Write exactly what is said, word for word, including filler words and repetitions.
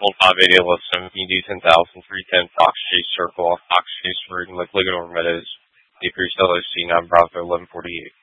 Old five eighty Alyssum, E D ten thousand three ten Fox Chase Circle, Fox Chase Route, and Lake Ligador Meadows, decreased L O C nine Bravo eleven forty-eight.